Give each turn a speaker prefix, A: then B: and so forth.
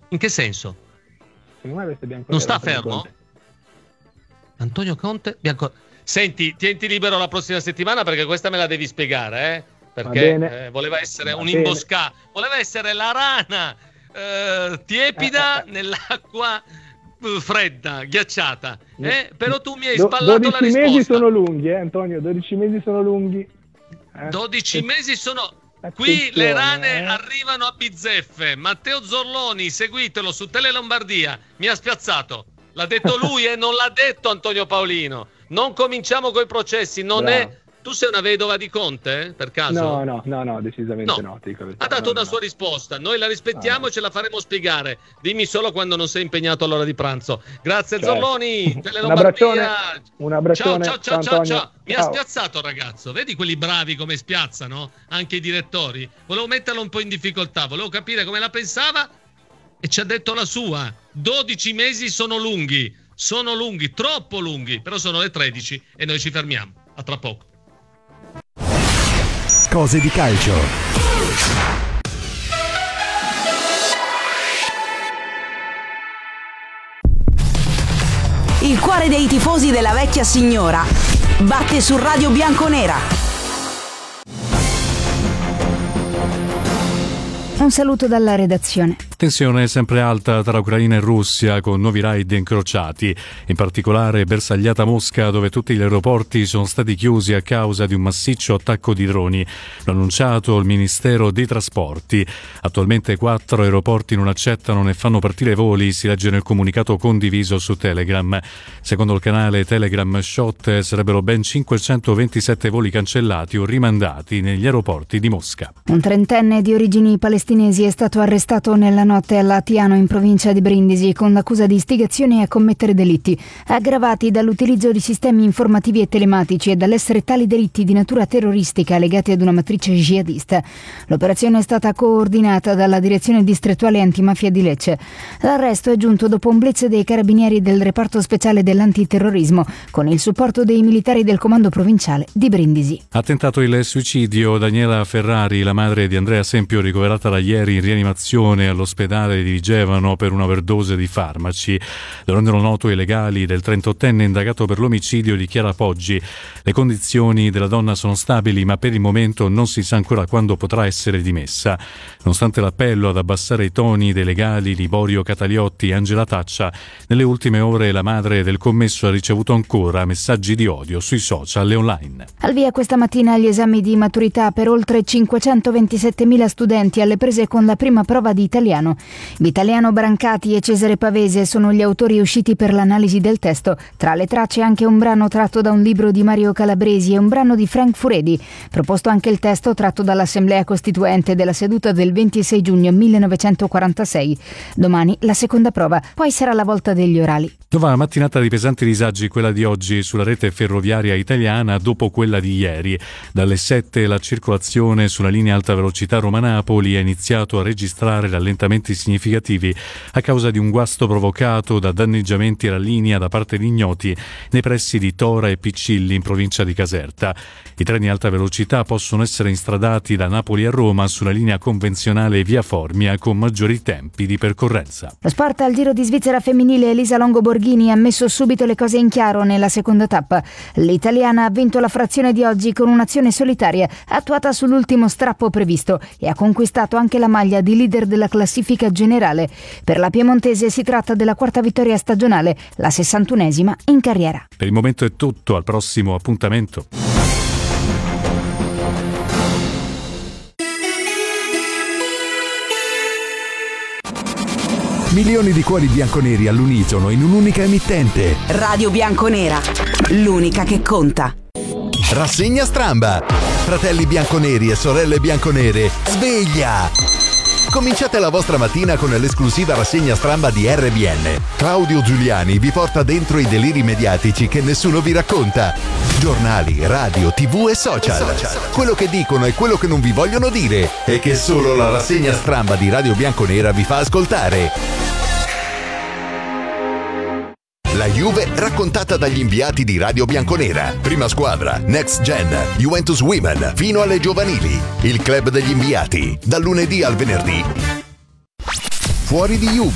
A: In che senso?
B: Secondo me veste bianconero.
A: Non sta fermo? Antonio Conte? Senti, tienti libero la prossima settimana perché questa me la devi spiegare, perché voleva essere un'imboscata, voleva essere la rana tiepida nell'acqua fredda, ghiacciata, però tu mi hai spallato la risposta.
B: 12 mesi sono lunghi, Antonio, 12 mesi sono lunghi.
A: 12 mesi sono... Qui le rane arrivano a bizzeffe. Matteo Zorloni, seguitelo su Tele Lombardia, mi ha spiazzato. L'ha detto lui e non l'ha detto Antonio Paolino. Non cominciamo coi processi, è... Tu sei una vedova di Conte, per caso?
B: No, decisamente no.
A: Ha dato una sua risposta, noi la rispettiamo e ce la faremo spiegare. Dimmi solo quando non sei impegnato all'ora di pranzo. Grazie Zorloni, Tele Lombardia.
B: Un abbraccione.
A: Ciao. Mi ha spiazzato il ragazzo, vedi quelli bravi come spiazzano? Anche i direttori. Volevo metterlo un po' in difficoltà, volevo capire come la pensava e ci ha detto la sua. 12 mesi sono lunghi, troppo lunghi, però sono le 13 e noi ci fermiamo. A tra poco.
C: Cose di calcio.
D: Il cuore dei tifosi della vecchia signora batte su Radio Bianconera.
E: Un saluto dalla redazione.
F: Tensione sempre alta tra Ucraina e Russia con nuovi raid incrociati, in particolare bersagliata Mosca dove tutti gli aeroporti sono stati chiusi a causa di un massiccio attacco di droni. L'ha annunciato il Ministero dei Trasporti. Attualmente 4 aeroporti non accettano né fanno partire voli, si legge nel comunicato condiviso su Telegram. Secondo il canale Telegram Shot sarebbero ben 527 voli cancellati o rimandati negli aeroporti di Mosca.
E: Un trentenne di origini palestinesi è stato arrestato nella notte a Latiano in provincia di Brindisi con l'accusa di istigazione a commettere delitti aggravati dall'utilizzo di sistemi informativi e telematici e dall'essere tali delitti di natura terroristica legati ad una matrice jihadista. L'operazione è stata coordinata dalla Direzione Distrettuale Antimafia di Lecce. L'arresto è giunto dopo un blitz dei carabinieri del reparto speciale dell'antiterrorismo con il supporto dei militari del comando provinciale di Brindisi.
F: Ha tentato il suicidio Daniela Ferrari, la madre di Andrea Sempio, ricoverata da ieri in rianimazione all'ospedale di Vigevano per un'overdose di farmaci. Lo rendono noto i legali del 38enne indagato per l'omicidio di Chiara Poggi. Le condizioni della donna sono stabili, ma per il momento non si sa ancora quando potrà essere dimessa. Nonostante l'appello ad abbassare i toni dei legali Liborio Cataliotti e Angela Taccia, nelle ultime ore la madre del commesso ha ricevuto ancora messaggi di odio sui social e online.
E: Al via questa mattina gli esami di maturità per oltre 527.000 studenti alle prese con la prima prova di italiano. Vitaliano Brancati e Cesare Pavese sono gli autori usciti per l'analisi del testo. Tra le tracce anche un brano tratto da un libro di Mario Calabresi e un brano di Frank Furedi. Proposto anche il testo tratto dall'Assemblea Costituente della seduta del 26 giugno 1946. Domani la seconda prova, poi sarà la volta degli orali.
F: Nuova mattinata di pesanti disagi quella di oggi sulla rete ferroviaria italiana dopo quella di ieri. Dalle 7 la circolazione sulla linea alta velocità Roma-Napoli ha iniziato a registrare rallentamenti significativi a causa di un guasto provocato da danneggiamenti alla linea da parte di ignoti nei pressi di Tora e Piccilli in provincia di Caserta. I treni alta velocità possono essere instradati da Napoli a Roma sulla linea convenzionale via Formia con maggiori tempi di percorrenza.
E: Lo sport al Giro di Svizzera femminile. Elisa Longo Borghini ha messo subito le cose in chiaro nella seconda tappa. L'italiana ha vinto la frazione di oggi con un'azione solitaria attuata sull'ultimo strappo previsto e ha conquistato anche la maglia di leader della classifica generale. Per la piemontese si tratta della quarta vittoria stagionale, la 61esima in carriera.
F: Per il momento è tutto, al prossimo appuntamento.
C: Milioni di cuori bianconeri all'unisono in un'unica emittente.
D: Radio Bianconera, l'unica che conta.
C: Rassegna Stramba. Fratelli bianconeri e sorelle bianconere, sveglia! Cominciate la vostra mattina con l'esclusiva rassegna Stramba di RBN. Claudio Giuliani vi porta dentro i deliri mediatici che nessuno vi racconta. Giornali, radio, TV e social. Quello che dicono e quello che non vi vogliono dire e che solo la rassegna Stramba di Radio Bianconera vi fa ascoltare. La Juve raccontata dagli inviati di Radio Bianconera. Prima squadra, Next Gen, Juventus Women, fino alle giovanili. Il club degli inviati, dal lunedì al venerdì. Fuori di Juve.